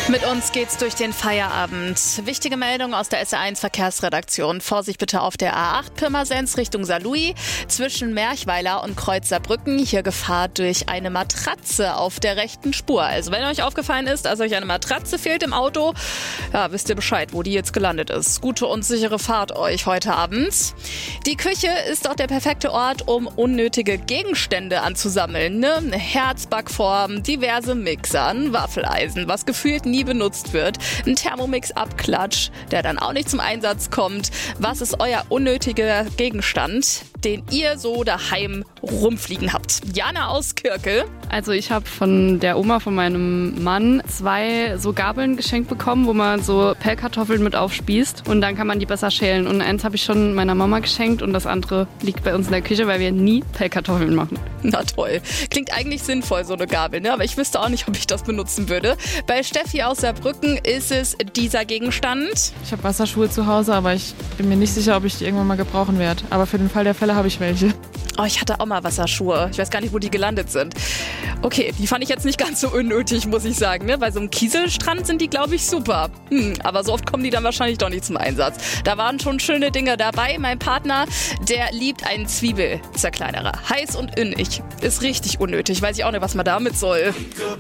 Mit uns geht's durch den Feierabend. Wichtige Meldung aus der SR1 Verkehrsredaktion. Vorsicht bitte auf der A8 Pirmasens Richtung Saarlouis zwischen Merchweiler und Kreuz Saarbrücken. Hier Gefahr durch eine Matratze auf der rechten Spur. Also wenn euch aufgefallen ist, dass euch eine Matratze fehlt im Auto, ja, wisst ihr Bescheid, wo die jetzt gelandet ist. Gute und sichere Fahrt euch heute Abend. Die Küche ist auch der perfekte Ort, um unnötige Gegenstände anzusammeln. Ne? Eine Herzbackform, diverse Mixer, ein Waffeleisen, was gefühlt nie benutzt wird, ein Thermomix-Abklatsch, der dann auch nicht zum Einsatz kommt. Was ist euer unnötiger Gegenstand, den ihr so daheim rumfliegen habt? Jana aus Kirkel. Also ich habe von der Oma von meinem Mann 2 so Gabeln geschenkt bekommen, wo man so Pellkartoffeln mit aufspießt und dann kann man die besser schälen. Und eins habe ich schon meiner Mama geschenkt und das andere liegt bei uns in der Küche, weil wir nie Pellkartoffeln machen. Na toll. Klingt eigentlich sinnvoll, so eine Gabel, ne? Aber ich wüsste auch nicht, ob ich das benutzen würde. Bei Steffi aus Saarbrücken ist es dieser Gegenstand. Ich habe Wasserschuhe zu Hause, aber ich bin mir nicht sicher, ob ich die irgendwann mal gebrauchen werde. Aber für den Fall der Fälle habe ich welche. Oh, ich hatte auch mal Wasserschuhe. Ich weiß gar nicht, wo die gelandet sind. Okay, die fand ich jetzt nicht ganz so unnötig, muss ich sagen. Ne? Bei so einem Kieselstrand sind die, glaube ich, super. Aber so oft kommen die dann wahrscheinlich doch nicht zum Einsatz. Da waren schon schöne Dinge dabei. Mein Partner, der liebt einen Zwiebelzerkleinerer. Heiß und innig. Ist richtig unnötig. Weiß ich auch nicht, was man damit soll.